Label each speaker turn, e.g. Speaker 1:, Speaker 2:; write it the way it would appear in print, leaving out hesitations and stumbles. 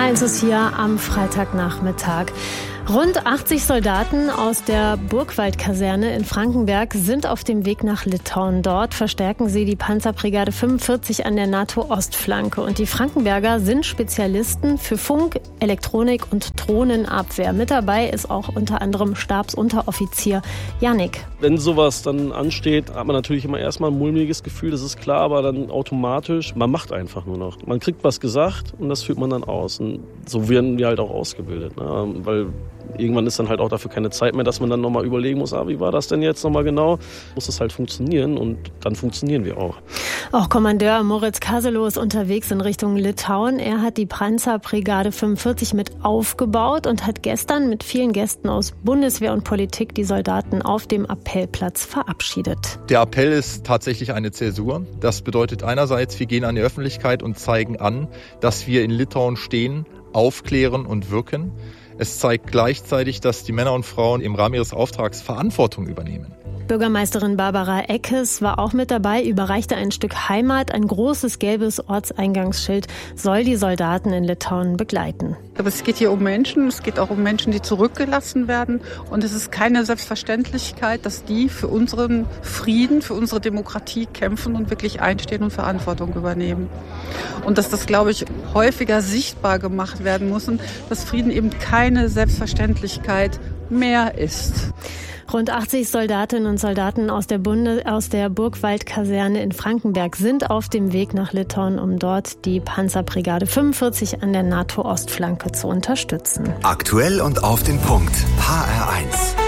Speaker 1: HR1 ist hier am Freitagnachmittag. Rund 80 Soldaten aus der Burgwald-Kaserne in Frankenberg sind auf dem Weg nach Litauen. Dort verstärken sie die Panzerbrigade 45 an der NATO-Ostflanke. Und die Frankenberger sind Spezialisten für Funk, Elektronik und Drohnenabwehr. Mit dabei ist auch unter anderem Stabsunteroffizier Yannick.
Speaker 2: Wenn sowas dann ansteht, hat man natürlich immer erstmal ein mulmiges Gefühl, das ist klar, aber dann automatisch, man macht einfach nur noch. Man kriegt was gesagt und das führt man dann aus. Und so werden wir halt auch ausgebildet, ne? Weil irgendwann ist dann halt auch dafür keine Zeit mehr, dass man dann nochmal überlegen muss, wie war das denn jetzt nochmal genau? Muss es halt funktionieren und dann funktionieren wir auch.
Speaker 1: Auch Kommandeur Moritz Kaselow ist unterwegs in Richtung Litauen. Er hat die Panzerbrigade 45 mit aufgebaut und hat gestern mit vielen Gästen aus Bundeswehr und Politik die Soldaten auf dem Appellplatz verabschiedet.
Speaker 3: Der Appell ist tatsächlich eine Zäsur. Das bedeutet einerseits, wir gehen an die Öffentlichkeit und zeigen an, dass wir in Litauen stehen, aufklären und wirken. Es zeigt gleichzeitig, dass die Männer und Frauen im Rahmen ihres Auftrags Verantwortung übernehmen.
Speaker 1: Bürgermeisterin Barbara Eckes war auch mit dabei, überreichte ein Stück Heimat, ein großes gelbes Ortseingangsschild, soll die Soldaten in Litauen begleiten.
Speaker 4: Aber es geht hier um Menschen, es geht auch um Menschen, die zurückgelassen werden. Und es ist keine Selbstverständlichkeit, dass die für unseren Frieden, für unsere Demokratie kämpfen und wirklich einstehen und Verantwortung übernehmen. Und dass das, glaube ich, häufiger sichtbar gemacht werden muss und dass Frieden eben keine Selbstverständlichkeit mehr ist.
Speaker 1: Rund 80 Soldatinnen und Soldaten aus der Burgwald-Kaserne in Frankenberg sind auf dem Weg nach Litauen, um dort die Panzerbrigade 45 an der NATO-Ostflanke zu unterstützen.
Speaker 5: Aktuell und auf den Punkt. HR1.